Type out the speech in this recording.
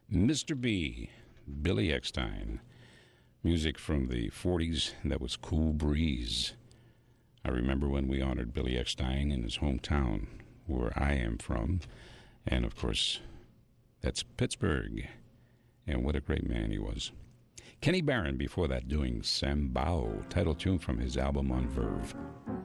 Mr. B, Billy Eckstine. Music from the 40s that was Cool Breeze. I remember when we honored Billy Eckstine in his hometown, where I am from. And, of course, that's Pittsburgh. And what a great man he was. Kenny Barron before that doing Sambao, title tune from his album On Verve.